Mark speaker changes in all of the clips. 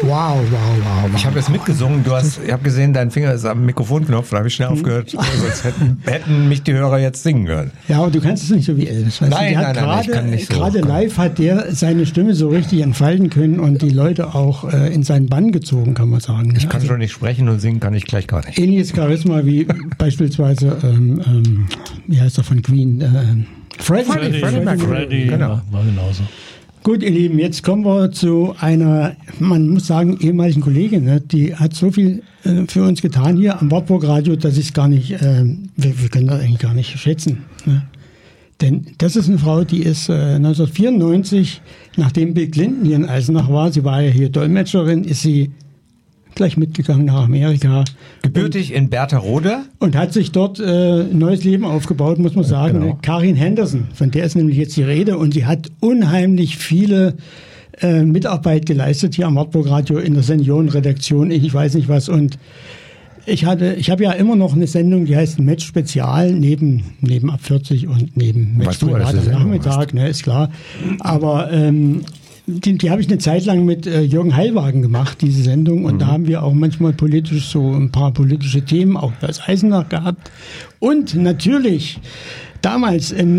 Speaker 1: Wow.
Speaker 2: Ich habe jetzt mitgesungen. Ich habe gesehen, dein Finger ist am Mikrofonknopf. Da habe ich schnell aufgehört. Sonst hätten mich die Hörer jetzt singen hören.
Speaker 1: Ja, aber du kannst es nicht so wie Elvis.
Speaker 2: Nein, ich kann nicht so.
Speaker 1: Gerade live hat der seine Stimme so richtig entfalten können und die Leute auch in seinen Bann gezogen, kann man sagen.
Speaker 2: Ich kann schon nicht sprechen und singen kann ich gleich gar nicht.
Speaker 1: Ähnliches Charisma wie beispielsweise, wie heißt er von Queen?
Speaker 3: Freddie,
Speaker 2: genau.
Speaker 3: War genauso.
Speaker 1: Gut, ihr Lieben, jetzt kommen wir zu einer, man muss sagen, ehemaligen Kollegin. Ne? Die hat so viel für uns getan hier am Wartburg Radio, dass ich es gar nicht, wir können das eigentlich gar nicht schätzen. Ne? Denn das ist eine Frau, die ist 1994, nachdem Bill Clinton hier in Eisenach war, sie war ja hier Dolmetscherin, ist sie gleich mitgegangen nach Amerika.
Speaker 2: Gebürtig in Bertharode.
Speaker 1: Und hat sich dort neues Leben aufgebaut, muss man sagen.
Speaker 2: Genau.
Speaker 1: Karin Henderson, von der ist nämlich jetzt die Rede. Und sie hat unheimlich viele Mitarbeit geleistet hier am Wartburg Radio in der Seniorenredaktion. Ich weiß nicht was. Und ich habe ja immer noch eine Sendung, die heißt Match Spezial, neben ab 40 und neben Match Privat am Nachmittag, ne, ist klar. Aber die habe ich eine Zeit lang mit Jürgen Heilwagen gemacht, diese Sendung. Und da haben wir auch manchmal politisch so ein paar politische Themen, auch aus Eisenach gehabt. Und natürlich damals es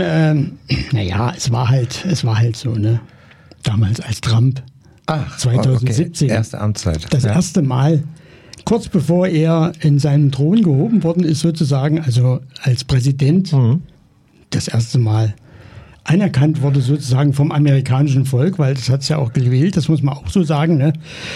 Speaker 1: war halt so, ne? Damals als Trump. 2017.
Speaker 2: Okay. Erste Amtszeit.
Speaker 1: Das erste Mal, kurz bevor er in seinen Thron gehoben worden ist, sozusagen, also als Präsident, das erste Mal anerkannt wurde sozusagen vom amerikanischen Volk, weil das hat es ja auch gewählt, das muss man auch so sagen. Ne?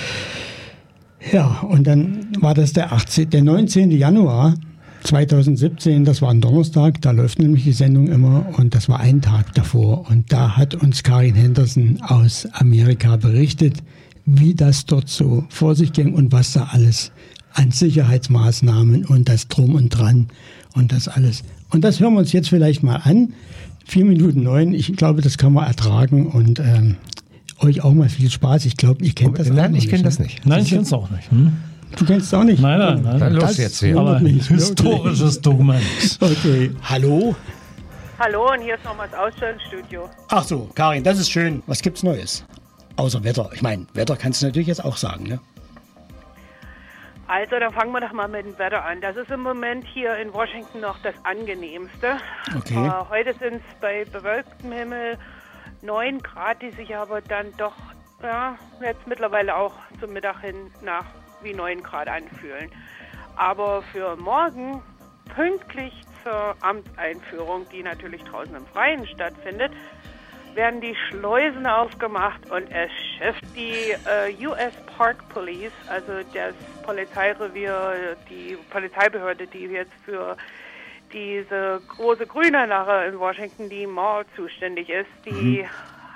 Speaker 1: Ja, und dann war das der 19. Januar 2017, das war ein Donnerstag, da läuft nämlich die Sendung immer und das war ein Tag davor. Und da hat uns Karin Henderson aus Amerika berichtet, wie das dort so vor sich ging und was da alles an Sicherheitsmaßnahmen und das Drum und Dran und das alles. Und das hören wir uns jetzt vielleicht mal an. 4:09, ich glaube, das kann man ertragen und euch auch mal viel Spaß. Ich glaube, ihr kennt das auch
Speaker 2: Nein,
Speaker 1: nicht.
Speaker 2: ich kenne das nicht.
Speaker 3: Nein, ich kenne es auch nicht.
Speaker 1: Du kennst es auch nicht?
Speaker 3: Nein.
Speaker 2: Dann los jetzt hier.
Speaker 3: Aber ein
Speaker 1: nicht,
Speaker 3: historisches Dokument.
Speaker 1: Okay.
Speaker 4: Hallo?
Speaker 5: Hallo, und hier ist nochmal das Ausstellungsstudio.
Speaker 4: Ach so, Karin, das ist schön. Was gibt's Neues? Außer Wetter. Ich meine, Wetter kannst du natürlich jetzt auch sagen, ne?
Speaker 5: Also, dann fangen wir doch mal mit dem Wetter an. Das ist im Moment hier in Washington noch das angenehmste.
Speaker 4: Okay.
Speaker 5: Heute sind es bei bewölktem Himmel 9 Grad, die sich aber dann doch, jetzt mittlerweile auch zum Mittag hin nach wie 9 Grad anfühlen. Aber für morgen, pünktlich zur Amtseinführung, die natürlich draußen im Freien stattfindet, werden die Schleusen aufgemacht und es schifft die US Park Police, also das Polizeirevier, die Polizeibehörde, die jetzt für diese große Grünanlage in Washington, die Mall, zuständig ist, die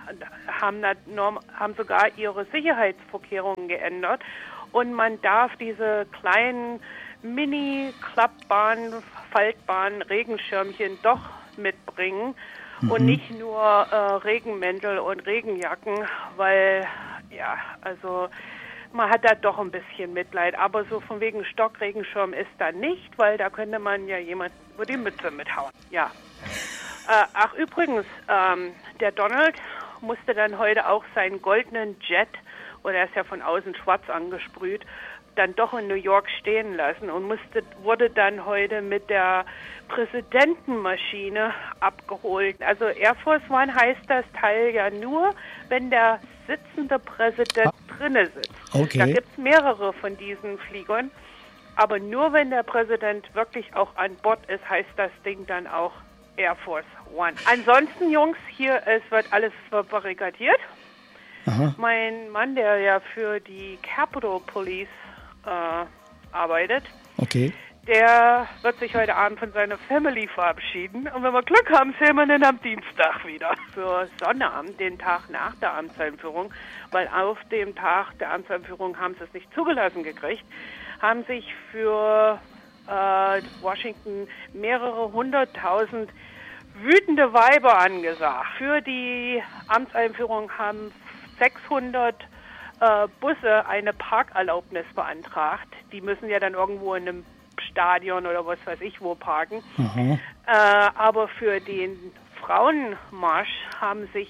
Speaker 5: haben sogar ihre Sicherheitsvorkehrungen geändert und man darf diese kleinen Mini-Klappbahn, Faltbahn, Regenschirmchen doch mitbringen. Und nicht nur Regenmäntel und Regenjacken, weil, also man hat da doch ein bisschen Mitleid. Aber so von wegen Stockregenschirm ist da nicht, weil da könnte man ja jemand über die Mütze mithauen. Ja. Ach übrigens, der Donald musste dann heute auch seinen goldenen Jet, oder er ist ja von außen schwarz angesprüht, dann doch in New York stehen lassen und wurde dann heute mit der Präsidentenmaschine abgeholt. Also Air Force One heißt das Teil ja nur, wenn der sitzende Präsident drinne sitzt.
Speaker 4: Okay.
Speaker 5: Da gibt es mehrere von diesen Fliegern, aber nur wenn der Präsident wirklich auch an Bord ist, heißt das Ding dann auch Air Force One. Ansonsten, Jungs, hier, es wird alles verbarrikadiert.
Speaker 4: Aha.
Speaker 5: Mein Mann, der ja für die Capitol Police arbeitet,
Speaker 4: Okay.
Speaker 5: der wird sich heute Abend von seiner Family verabschieden. Und wenn wir Glück haben, sehen wir ihn am Dienstag wieder. Für Sonnabend, den Tag nach der Amtseinführung, weil auf dem Tag der Amtseinführung haben sie es nicht zugelassen gekriegt, haben sich für Washington mehrere 100.000 wütende Weiber angesagt. Für die Amtseinführung haben 600 Busse eine Parkerlaubnis beantragt. Die müssen ja dann irgendwo in einem Stadion oder was weiß ich wo parken. Aber für den Frauenmarsch haben sich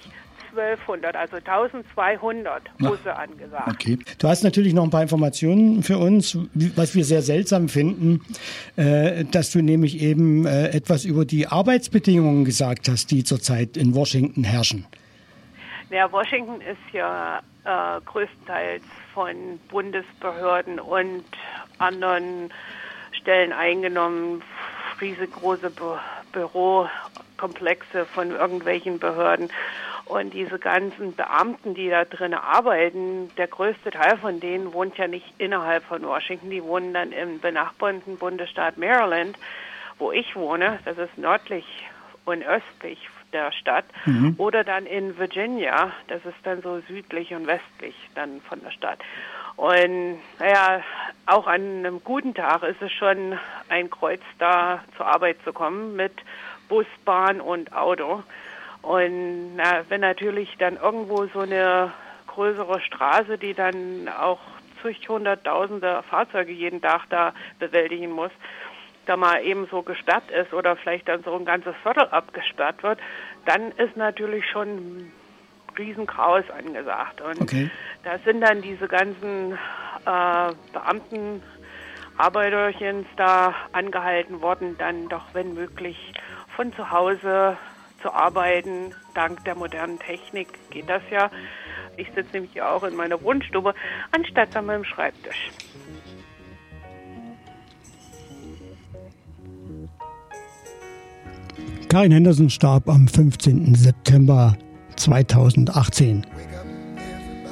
Speaker 5: 1200, also 1200 Busse angesagt.
Speaker 4: Okay. Du hast natürlich noch ein paar Informationen für uns, was wir sehr seltsam finden, dass du nämlich eben etwas über die Arbeitsbedingungen gesagt hast, die zurzeit in Washington herrschen.
Speaker 5: Ja, Washington ist ja größtenteils von Bundesbehörden und anderen Stellen eingenommen, riesengroße Bürokomplexe von irgendwelchen Behörden. Und diese ganzen Beamten, die da drin arbeiten, der größte Teil von denen wohnt ja nicht innerhalb von Washington, die wohnen dann im benachbarten Bundesstaat Maryland, wo ich wohne, das ist nördlich und östlich der Stadt, oder dann in Virginia, das ist dann so südlich und westlich dann von der Stadt. Und naja, auch an einem guten Tag ist es schon ein Kreuz, da zur Arbeit zu kommen mit Bus, Bahn und Auto. Und wenn natürlich dann irgendwo so eine größere Straße, die dann auch zig hunderttausende Fahrzeuge jeden Tag da bewältigen muss, da mal eben so gesperrt ist oder vielleicht dann so ein ganzes Viertel abgesperrt wird, dann ist natürlich schon ein Riesenchaos angesagt. Und da sind dann diese ganzen Beamten, Arbeiterchens da angehalten worden, dann doch, wenn möglich, von zu Hause zu arbeiten. Dank der modernen Technik geht das ja. Ich sitze nämlich auch in meiner Wohnstube, anstatt an meinem Schreibtisch.
Speaker 1: Karin Henderson starb am 15. September 2018.